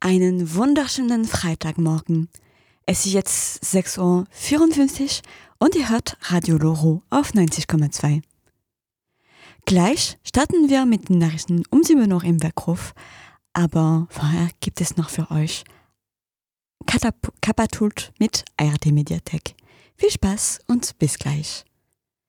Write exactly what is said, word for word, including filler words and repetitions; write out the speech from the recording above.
Einen wunderschönen Freitagmorgen. Es ist jetzt sechs Uhr vierundfünfzig und ihr hört Radio Loro auf neunzig Komma zwei. Gleich starten wir mit den Nachrichten um sieben Uhr im Weckruf, aber vorher gibt es noch für euch Katap- Katapult mit A R D Mediathek. Viel Spaß und bis gleich.